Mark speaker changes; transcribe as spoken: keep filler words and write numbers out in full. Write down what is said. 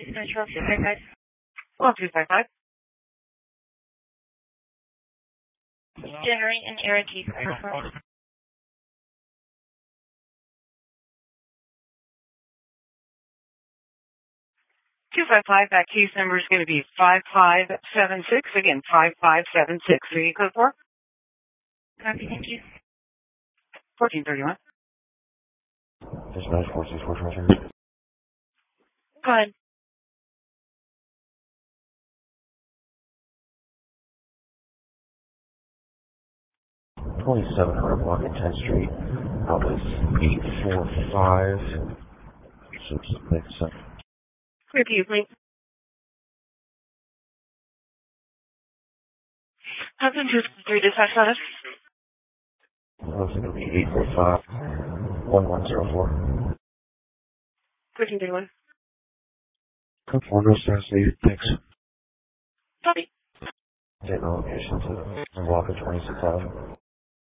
Speaker 1: Central two five five. Well, two five five. Generate an error key for two five five, that case number is going to be five five seven six. Again, five five seven six. Are you code for? Copy, thank you. fourteen thirty-one.
Speaker 2: Dispatch four six four transfer.
Speaker 1: Go ahead.
Speaker 2: twenty-seven hundred block at tenth Street. That was eight four five. So it's like seven.
Speaker 1: Repeat, please. Hudson two three dispatch status.
Speaker 2: That was going to be eight four five one one zero four.
Speaker 1: fourteen thirty-one.
Speaker 2: Code four, no stars, leave. Thanks.
Speaker 1: Copy.
Speaker 2: Take the location to the block of twenty-six thousand.